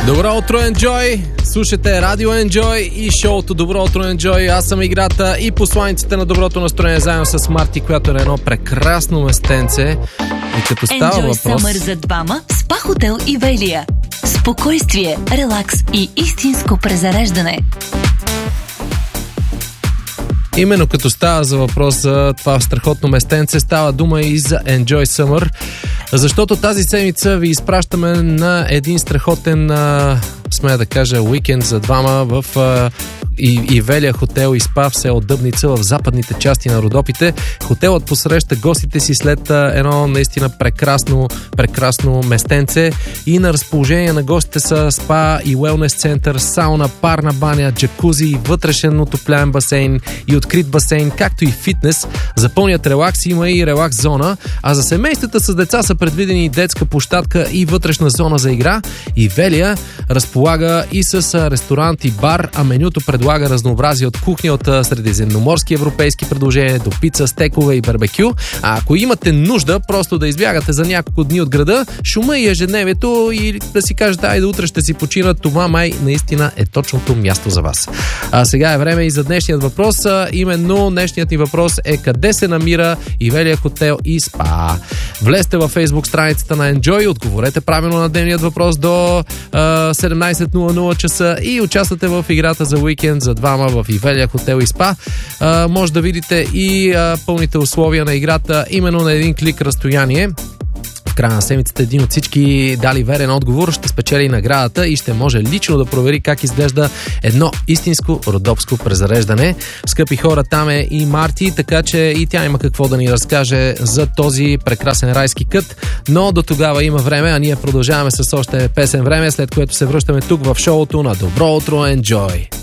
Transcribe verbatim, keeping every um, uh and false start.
Добро утро, Enjoy! Слушате Радио Enjoy и шоуто Добро утро, Enjoy. Аз съм Играта и посланицата на доброто настроение заедно с Марти, която е на едно прекрасно местенце. И като става Enjoy въпрос... Summer за двама, спа хотел Ивелия. Спокойствие, релакс и истинско презареждане. Именно като става за въпрос за това страхотно местенце, става дума и за Enjoy Summer, защото тази седмица ви изпращаме на един страхотен, а, смея да кажа, уикенд за двама в а, и, Ивелия хотел и спа в село Дъбница в западните части на Родопите. Хотелът посреща гостите си след а, едно наистина прекрасно, прекрасно местенце и на разположение на гостите са спа и уелнес център, сауна, парна баня, джакузи, вътрешен отопляем басейн и открит басейн, както и фитнес. За пълният релакс има и релакс зона, а за семействата с деца са предвидени и детска площадка и вътрешна зона за игра. Ивелия разполага и с ресторант и бар, а менюто предлага разнообразие от кухня от средиземноморски европейски предложения до пица, стекове и барбекю. А ако имате нужда просто да избягате за няколко дни от града, шума и ежедневието и да си кажете, айде утре ще си почина, това май наистина е точното място за вас. А сега е време и за днешният въпрос. Именно днешният ни въпрос е: къде се намира Ивелия хотел и спа? Влезте във Facebook страницата на Enjoy и отговорете правилно на дневният въпрос до а, седемнайсет нула нула часа и участвате в играта за уикенд за двама в Ивелия хотел и спа. А, може да видите и а, пълните условия на играта именно на един клик разстояние. В края на седмицата един от всички дали верен отговор ще спечели наградата и ще може лично да провери как изглежда едно истинско родопско презареждане. Скъпи хора, там е и Марти, така че и тя има какво да ни разкаже за този прекрасен райски кът, но до тогава има време, а ние продължаваме с още песен време, след което се връщаме тук в шоуто на Добро утро, Enjoy!